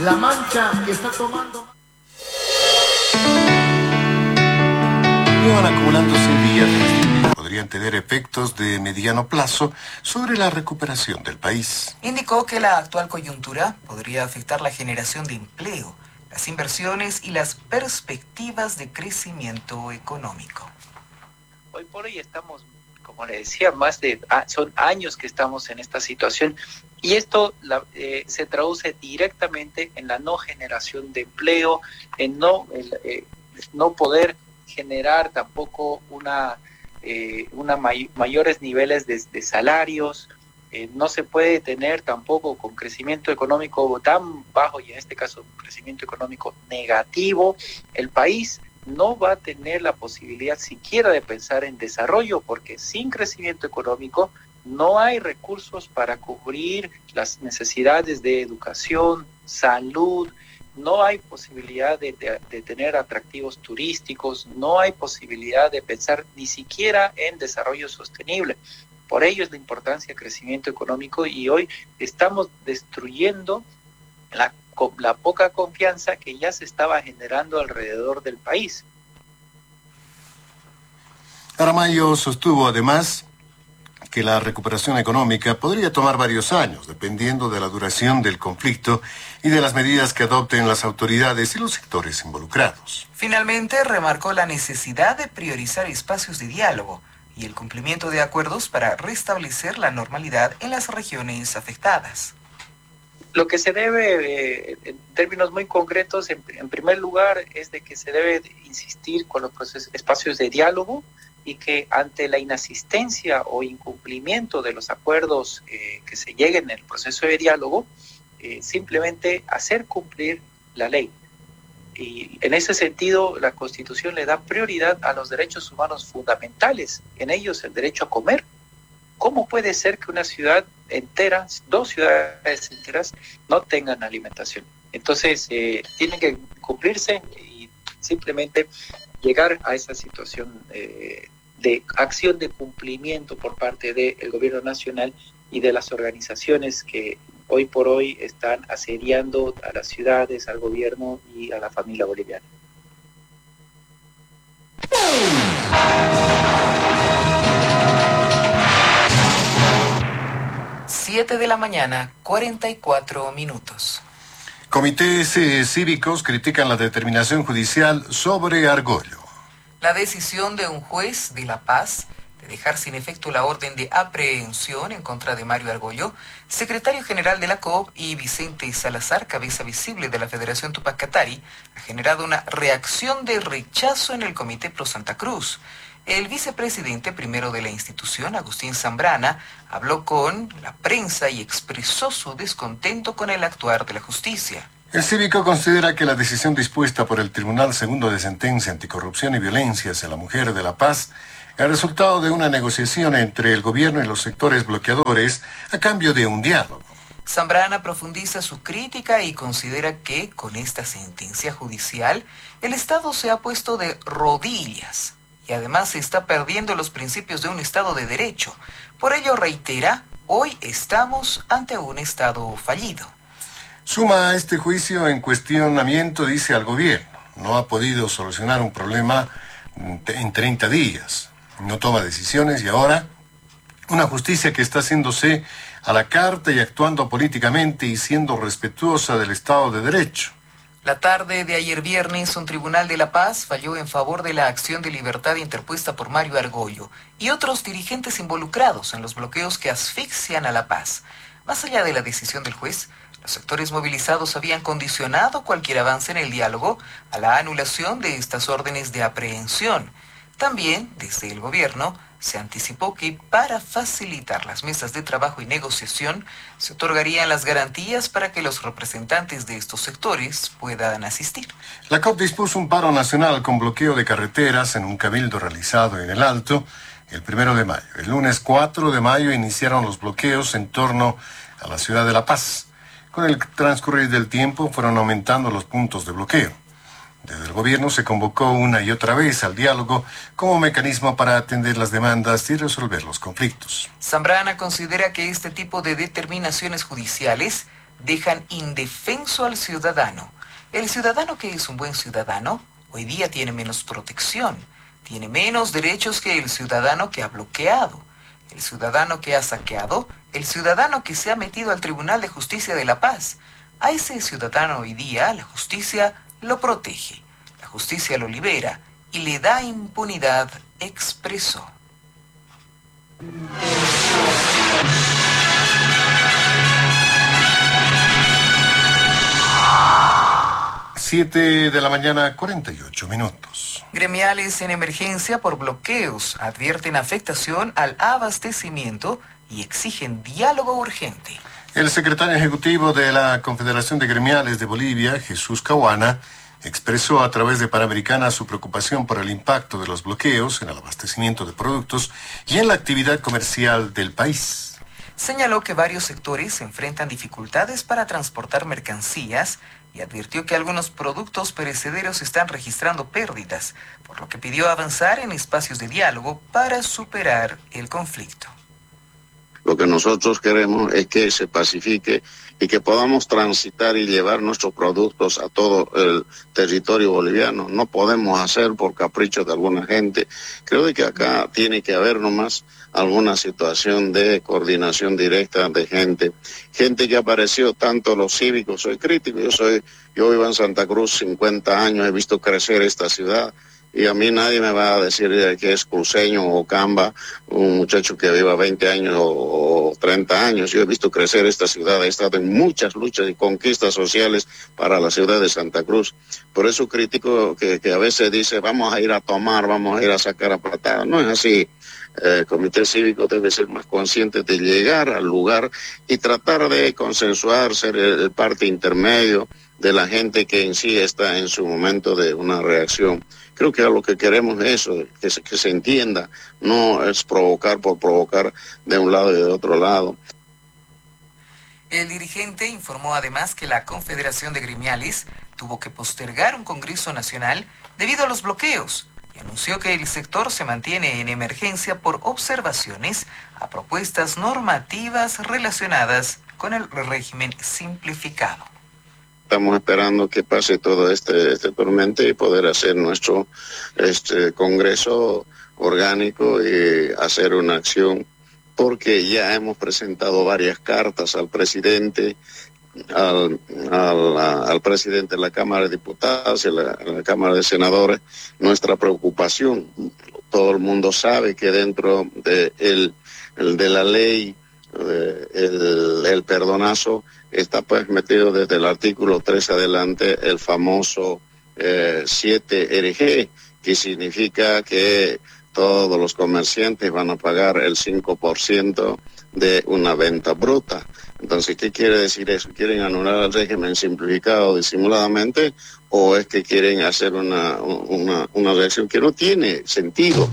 La Mancha, que está tomando... Llevan acumulándose días que podrían tener efectos de mediano plazo sobre la recuperación del país. Indicó que la actual coyuntura podría afectar la generación de empleo, las inversiones y las perspectivas de crecimiento económico. Hoy por hoy estamos, como le decía, son años que estamos en esta situación y esto se traduce directamente en la no generación de empleo, en no poder generar tampoco mayores niveles de salarios. No se puede tener tampoco con crecimiento económico tan bajo y en este caso un crecimiento económico negativo. El país no va a tener la posibilidad siquiera de pensar en desarrollo porque sin crecimiento económico no hay recursos para cubrir las necesidades de educación, salud. No hay posibilidad de tener atractivos turísticos, no hay posibilidad de pensar ni siquiera en desarrollo sostenible. Por ello es la importancia del crecimiento económico y hoy estamos destruyendo la poca confianza que ya se estaba generando alrededor del país. Aramayo sostuvo además que la recuperación económica podría tomar varios años, dependiendo de la duración del conflicto y de las medidas que adopten las autoridades y los sectores involucrados. Finalmente, remarcó la necesidad de priorizar espacios de diálogo y el cumplimiento de acuerdos para restablecer la normalidad en las regiones afectadas. Lo que se debe, en términos muy concretos, en primer lugar, es de que se debe insistir con los espacios de diálogo y que ante la inasistencia o incumplimiento de los acuerdos que se lleguen en el proceso de diálogo, simplemente hacer cumplir la ley. Y en ese sentido, la Constitución le da prioridad a los derechos humanos fundamentales, en ellos el derecho a comer. ¿Cómo puede ser que una ciudad entera, 2 ciudades enteras, no tengan alimentación? Entonces, tienen que cumplirse y simplemente llegar a esa situación de acción de cumplimiento por parte del gobierno nacional y de las organizaciones que hoy por hoy están asediando a las ciudades, al gobierno y a la familia boliviana. 7 de la mañana, 44 minutos. Comités cívicos critican la determinación judicial sobre Argollo. La decisión de un juez de La Paz de dejar sin efecto la orden de aprehensión en contra de Mario Argollo, secretario general de la COP, y Vicente Salazar, cabeza visible de la Federación Tupac Katari, ha generado una reacción de rechazo en el Comité Pro Santa Cruz. El vicepresidente primero de la institución, Agustín Zambrana, habló con la prensa y expresó su descontento con el actuar de la justicia. El cívico considera que la decisión dispuesta por el Tribunal Segundo de Sentencia Anticorrupción y Violencia hacia la Mujer de La Paz, el resultado de una negociación entre el gobierno y los sectores bloqueadores a cambio de un diálogo. Zambrana profundiza su crítica y considera que con esta sentencia judicial el Estado se ha puesto de rodillas y además se está perdiendo los principios de un Estado de Derecho. Por ello reitera, hoy estamos ante un Estado fallido. Suma a este juicio en cuestionamiento, dice al gobierno. No ha podido solucionar un problema en 30 días. No toma decisiones y ahora una justicia que está haciéndose a la carta y actuando políticamente y siendo respetuosa del Estado de Derecho. La tarde de ayer viernes, un tribunal de La Paz falló en favor de la acción de libertad interpuesta por Mario Argollo y otros dirigentes involucrados en los bloqueos que asfixian a La Paz. Más allá de la decisión del juez, los sectores movilizados habían condicionado cualquier avance en el diálogo a la anulación de estas órdenes de aprehensión. También, desde el gobierno, se anticipó que para facilitar las mesas de trabajo y negociación, se otorgarían las garantías para que los representantes de estos sectores puedan asistir. La COP dispuso un paro nacional con bloqueo de carreteras en un cabildo realizado en el Alto el 1 de mayo. El lunes 4 de mayo iniciaron los bloqueos en torno a la ciudad de La Paz. Con el transcurrir del tiempo fueron aumentando los puntos de bloqueo. Desde el gobierno se convocó una y otra vez al diálogo como mecanismo para atender las demandas y resolver los conflictos. Zambrana considera que este tipo de determinaciones judiciales dejan indefenso al ciudadano. El ciudadano que es un buen ciudadano hoy día tiene menos protección, tiene menos derechos que el ciudadano que ha bloqueado, el ciudadano que ha saqueado, el ciudadano que se ha metido al Tribunal de Justicia de La Paz. A ese ciudadano hoy día la justicia lo protege, la justicia lo libera y le da impunidad, expresó. 7 de la mañana, 48 minutos. Gremiales en emergencia por bloqueos advierten afectación al abastecimiento y exigen diálogo urgente. El secretario ejecutivo de la Confederación de Gremiales de Bolivia, Jesús Cahuana, expresó a través de Panamericana su preocupación por el impacto de los bloqueos en el abastecimiento de productos y en la actividad comercial del país. Señaló que varios sectores enfrentan dificultades para transportar mercancías y advirtió que algunos productos perecederos están registrando pérdidas, por lo que pidió avanzar en espacios de diálogo para superar el conflicto. Lo que nosotros queremos es que se pacifique y que podamos transitar y llevar nuestros productos a todo el territorio boliviano. No podemos hacer por capricho de alguna gente. Creo que acá tiene que haber nomás alguna situación de coordinación directa de gente que apareció, tanto los cívicos. Soy crítico, yo vivo en Santa Cruz 50 años, he visto crecer esta ciudad. Y a mí nadie me va a decir que es cruceño o camba, un muchacho que viva 20 años o 30 años. Yo he visto crecer esta ciudad, he estado en muchas luchas y conquistas sociales para la ciudad de Santa Cruz. Por eso critico que a veces dice, vamos a ir a tomar, vamos a ir a sacar a patada. No es así. El comité cívico debe ser más consciente de llegar al lugar y tratar de consensuar, ser el parte intermedio de la gente que en sí está en su momento de una reacción. Creo que a lo que queremos es eso, que se entienda, no es provocar por provocar de un lado y de otro lado. El dirigente informó además que la Confederación de Gremiales tuvo que postergar un Congreso Nacional debido a los bloqueos y anunció que el sector se mantiene en emergencia por observaciones a propuestas normativas relacionadas con el régimen simplificado. Estamos esperando que pase todo este tormento y poder hacer nuestro congreso orgánico y hacer una acción, porque ya hemos presentado varias cartas al presidente, al presidente de la Cámara de Diputados y a la Cámara de Senadores, nuestra preocupación. Todo el mundo sabe que dentro de la ley, el perdonazo, está pues metido desde el artículo 3 adelante el famoso 7RG, que significa que todos los comerciantes van a pagar el 5% de una venta bruta. Entonces, ¿qué quiere decir eso? ¿Quieren anular el régimen simplificado disimuladamente o es que quieren hacer una reacción que no tiene sentido?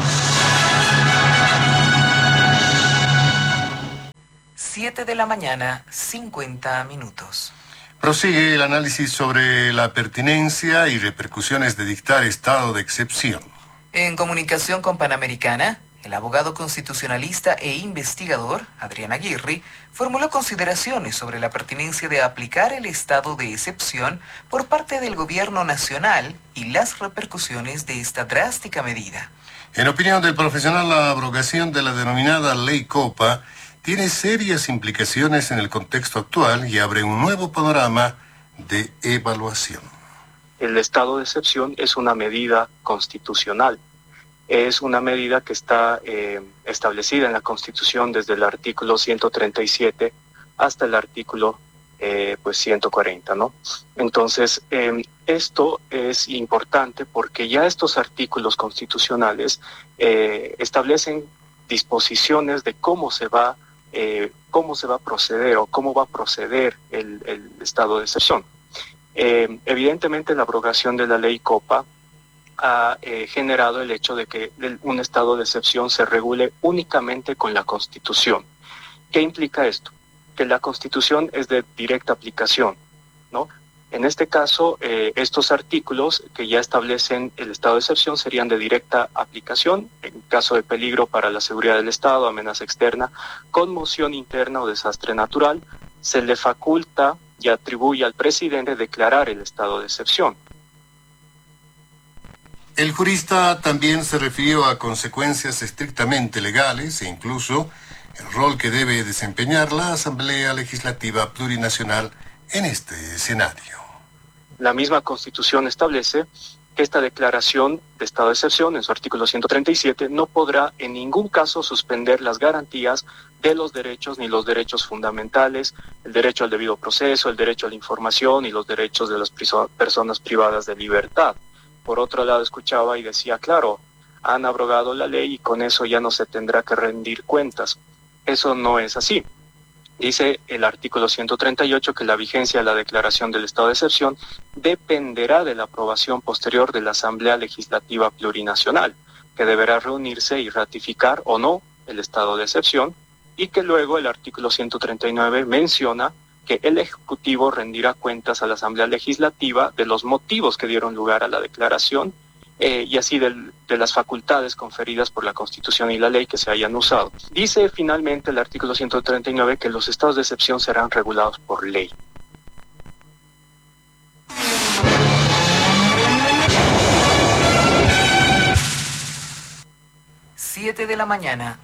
7 de la mañana, 50 minutos. Prosigue el análisis sobre la pertinencia y repercusiones de dictar estado de excepción. En comunicación con Panamericana, el abogado constitucionalista e investigador, Adrián Aguirre, formuló consideraciones sobre la pertinencia de aplicar el estado de excepción por parte del gobierno nacional y las repercusiones de esta drástica medida. En opinión del profesional, la abrogación de la denominada Ley Copa tiene serias implicaciones en el contexto actual y abre un nuevo panorama de evaluación. El estado de excepción es una medida constitucional. Es una medida que está establecida en la Constitución desde el artículo 137 hasta el artículo 140, ¿no? Entonces, esto es importante porque ya estos artículos constitucionales establecen disposiciones de cómo se va a proceder o cómo va a proceder el estado de excepción. Evidentemente, la abrogación de la ley Copa ha generado el hecho de que un estado de excepción se regule únicamente con la Constitución. ¿Qué implica esto? Que la Constitución es de directa aplicación, ¿no? En este caso, estos artículos que ya establecen el estado de excepción serían de directa aplicación en caso de peligro para la seguridad del Estado, amenaza externa, conmoción interna o desastre natural, se le faculta y atribuye al presidente declarar el estado de excepción. El jurista también se refirió a consecuencias estrictamente legales e incluso el rol que debe desempeñar la Asamblea Legislativa Plurinacional en este escenario. La misma Constitución establece que esta declaración de estado de excepción, en su artículo 137, no podrá en ningún caso suspender las garantías de los derechos ni los derechos fundamentales, el derecho al debido proceso, el derecho a la información y los derechos de las personas privadas de libertad. Por otro lado, escuchaba y decía, claro, han abrogado la ley y con eso ya no se tendrá que rendir cuentas. Eso no es así. Dice el artículo 138 que la vigencia de la declaración del estado de excepción dependerá de la aprobación posterior de la Asamblea Legislativa Plurinacional, que deberá reunirse y ratificar o no el estado de excepción, y que luego el artículo 139 menciona que el Ejecutivo rendirá cuentas a la Asamblea Legislativa de los motivos que dieron lugar a la declaración y así de las facultades conferidas por la Constitución y la ley que se hayan usado. Dice finalmente el artículo 139 que los estados de excepción serán regulados por ley. Siete de la mañana,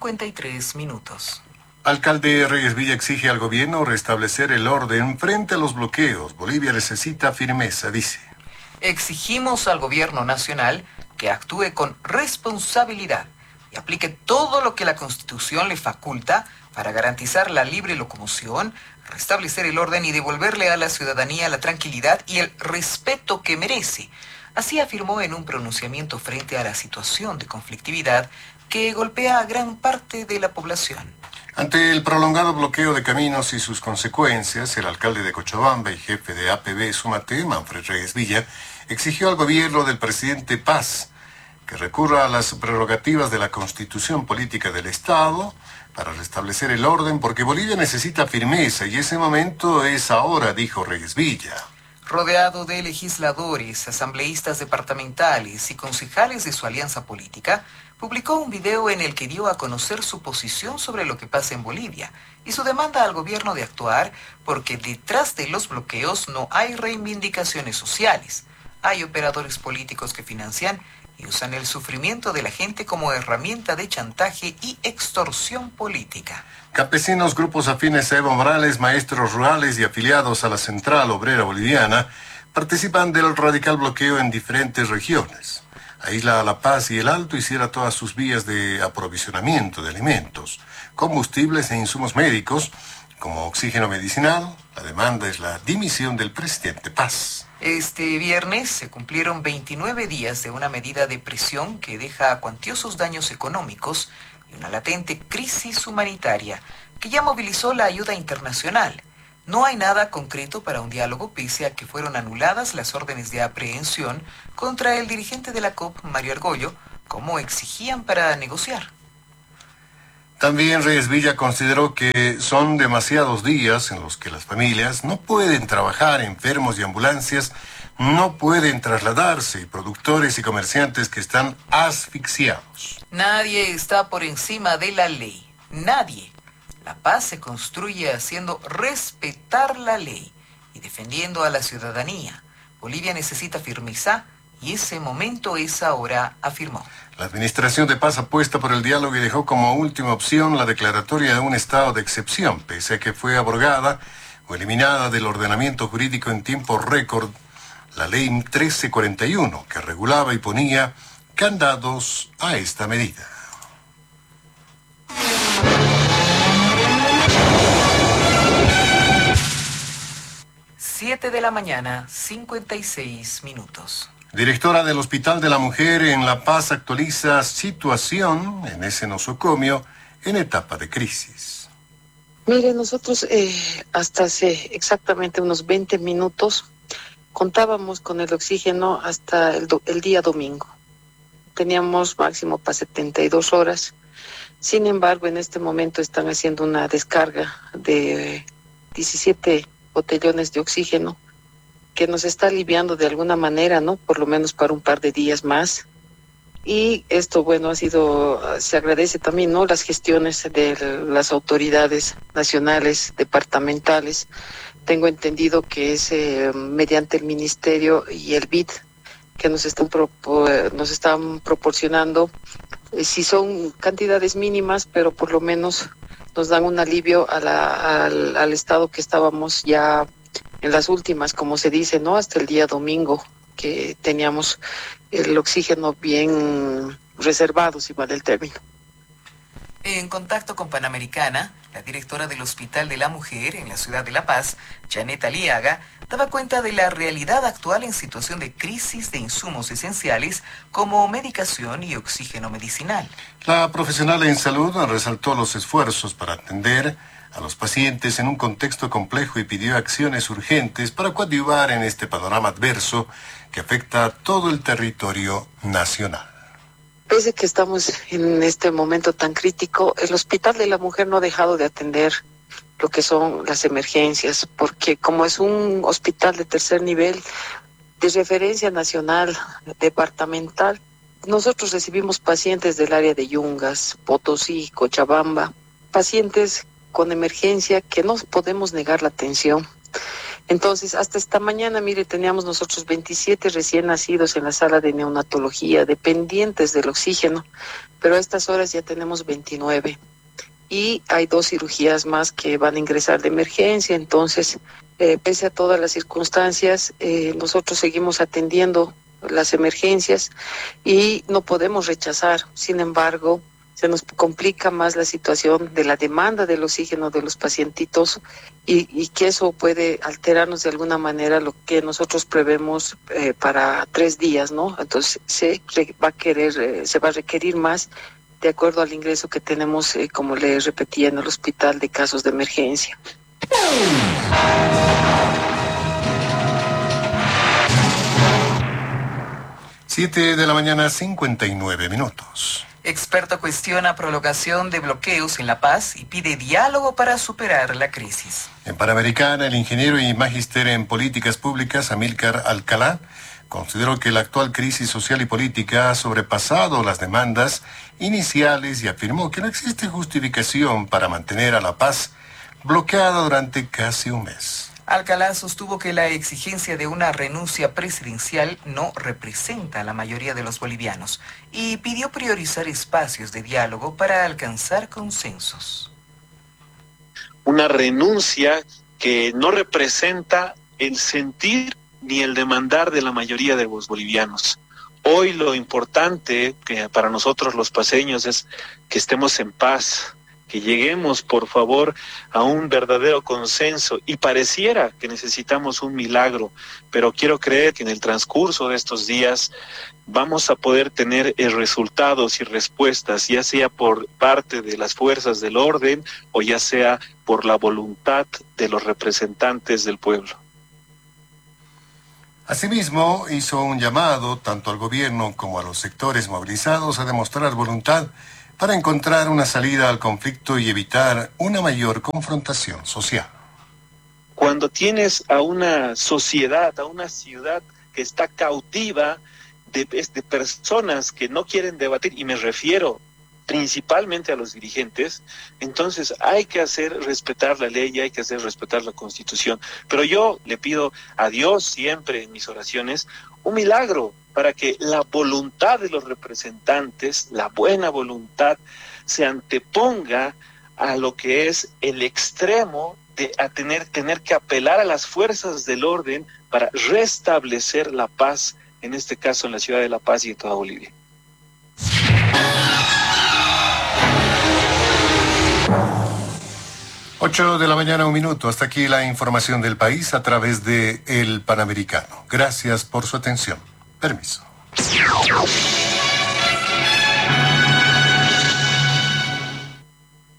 53 minutos. Alcalde Reyes Villa exige al gobierno restablecer el orden frente a los bloqueos. Bolivia necesita firmeza, dice. Exigimos al gobierno nacional que actúe con responsabilidad y aplique todo lo que la Constitución le faculta para garantizar la libre locomoción, restablecer el orden y devolverle a la ciudadanía la tranquilidad y el respeto que merece. Así afirmó en un pronunciamiento frente a la situación de conflictividad que golpea a gran parte de la población. Ante el prolongado bloqueo de caminos y sus consecuencias, el alcalde de Cochabamba y jefe de APB Sumate, Manfred Reyes Villa, exigió al gobierno del presidente Paz que recurra a las prerrogativas de la Constitución Política del Estado para restablecer el orden, porque Bolivia necesita firmeza y ese momento es ahora, dijo Reyes Villa. Rodeado de legisladores, asambleístas departamentales y concejales de su alianza política, publicó un video en el que dio a conocer su posición sobre lo que pasa en Bolivia y su demanda al gobierno de actuar porque detrás de los bloqueos no hay reivindicaciones sociales. Hay operadores políticos que financian y usan el sufrimiento de la gente como herramienta de chantaje y extorsión política. Campesinos, grupos afines a Evo Morales, maestros rurales y afiliados a la Central Obrera Boliviana participan del radical bloqueo en diferentes regiones. A Isla La Paz y El Alto hiciera todas sus vías de aprovisionamiento de alimentos, combustibles e insumos médicos, como oxígeno medicinal. La demanda es la dimisión del presidente Paz. Este viernes se cumplieron 29 días de una medida de presión que deja cuantiosos daños económicos y una latente crisis humanitaria que ya movilizó la ayuda internacional. No hay nada concreto para un diálogo pese a que fueron anuladas las órdenes de aprehensión contra el dirigente de la COP, Mario Argollo, como exigían para negociar. También Reyes Villa consideró que son demasiados días en los que las familias no pueden trabajar, enfermos y ambulancias no pueden trasladarse, y productores y comerciantes que están asfixiados. Nadie está por encima de la ley. Nadie. La paz se construye haciendo respetar la ley y defendiendo a la ciudadanía. Bolivia necesita firmeza y ese momento es ahora, afirmó. La administración de Paz apuesta por el diálogo y dejó como última opción la declaratoria de un estado de excepción, pese a que fue abrogada o eliminada del ordenamiento jurídico en tiempo récord la ley 1341, que regulaba y ponía candados a esta medida. Siete de la mañana, 56 minutos. Directora del Hospital de la Mujer en La Paz actualiza situación en ese nosocomio en etapa de crisis. Mire, nosotros hasta hace exactamente unos 20 minutos contábamos con el oxígeno hasta el día domingo. Teníamos máximo para 72 horas. Sin embargo, en este momento están haciendo una descarga de 17 botellones de oxígeno que nos está aliviando de alguna manera, ¿no? Por lo menos para un par de días más. Y esto, bueno, se agradece también, ¿no?, las gestiones de las autoridades nacionales, departamentales. Tengo entendido que es mediante el Ministerio y el BID que nos están proporcionando, si son cantidades mínimas, pero por lo menos nos dan un alivio al estado que estábamos ya en las últimas, como se dice, ¿no?, hasta el día domingo, que teníamos el oxígeno bien reservado, si vale el término. En contacto con Panamericana, la directora del Hospital de la Mujer en la ciudad de La Paz, Janet Aliaga, daba cuenta de la realidad actual en situación de crisis de insumos esenciales como medicación y oxígeno medicinal. La profesional en salud resaltó los esfuerzos para atender a los pacientes en un contexto complejo y pidió acciones urgentes para coadyuvar en este panorama adverso que afecta a todo el territorio nacional. Pese a que estamos en este momento tan crítico, el Hospital de la Mujer no ha dejado de atender lo que son las emergencias, porque como es un hospital de tercer nivel, de referencia nacional, departamental, nosotros recibimos pacientes del área de Yungas, Potosí, Cochabamba, pacientes con emergencia que no podemos negar la atención. Entonces, hasta esta mañana, mire, teníamos nosotros 27 recién nacidos en la sala de neonatología, dependientes del oxígeno, pero a estas horas ya tenemos 29. Y hay 2 cirugías más que van a ingresar de emergencia. Entonces, pese a todas las circunstancias, nosotros seguimos atendiendo las emergencias y no podemos rechazar. Sin embargo, se nos complica más la situación de la demanda del oxígeno de los pacientitos y que eso puede alterarnos de alguna manera lo que nosotros prevemos para 3 días, ¿no? Entonces se va a requerir más de acuerdo al ingreso que tenemos, como le repetía, en el hospital de casos de emergencia. 7:59 a.m. Experto cuestiona prolongación de bloqueos en La Paz y pide diálogo para superar la crisis. En Panamericana, el ingeniero y magíster en políticas públicas, Amílcar Alcalá, consideró que la actual crisis social y política ha sobrepasado las demandas iniciales y afirmó que no existe justificación para mantener a La Paz bloqueada durante casi un mes. Alcalá sostuvo que la exigencia de una renuncia presidencial no representa a la mayoría de los bolivianos y pidió priorizar espacios de diálogo para alcanzar consensos. Una renuncia que no representa el sentir ni el demandar de la mayoría de los bolivianos. Hoy lo importante que para nosotros los paceños es que estemos en paz, que lleguemos, por favor, a un verdadero consenso, y pareciera que necesitamos un milagro, pero quiero creer que en el transcurso de estos días vamos a poder tener resultados y respuestas, ya sea por parte de las fuerzas del orden o ya sea por la voluntad de los representantes del pueblo. Asimismo, hizo un llamado tanto al gobierno como a los sectores movilizados a demostrar voluntad para encontrar una salida al conflicto y evitar una mayor confrontación social. Cuando tienes a una sociedad, a una ciudad que está cautiva de personas que no quieren debatir, y me refiero principalmente a los dirigentes, entonces hay que hacer respetar la ley y hay que hacer respetar la Constitución. Pero yo le pido a Dios siempre en mis oraciones un milagro para que la voluntad de los representantes, la buena voluntad, se anteponga a lo que es el extremo de tener que apelar a las fuerzas del orden para restablecer la paz, en este caso en la ciudad de La Paz y en toda Bolivia. 8:00 a.m. Hasta aquí la información del país a través de El Panamericano. Gracias por su atención. Permiso.